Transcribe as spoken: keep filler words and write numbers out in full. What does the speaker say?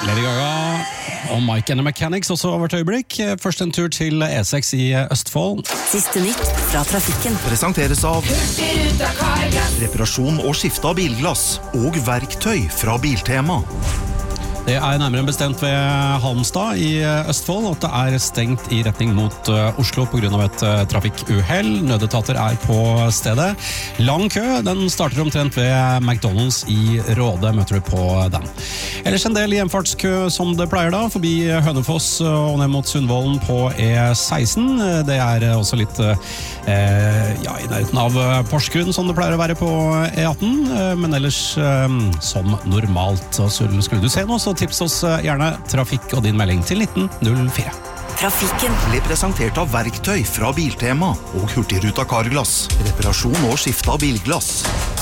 Lady Gaga og Mike and the Mechanics også over et øyeblikk. Først en tur til E seks i Østfold. Siste nytt fra trafikken. Presenteres av reparasjon og skifte av bilglass og verktøy fra Biltema. Det er nærmere bestemt ved Halmstad i Østfold at det er stengt i retning mot Oslo på grunn av et trafikkuhell. Nødetater er på stedet. Lang kø, den starter omtrent ved McDonald's i Råde, møter du på den. Ellers en del hjemfartskø som det pleier da, forbi Hønefoss og ned mot Sundvolden på E seksten. Det er også litt eh, ja, i nærheten av Porsgrunn som det pleier å være på E atten, men ellers eh, som normalt. Så skulle du se noe, så tips oss gjerne trafikk og din melding til nitten null fire. Trafikken Ble presentert av verktøy fra Biltema og Hurtigruta Carglass. Reparasjon og skifte av bilglass.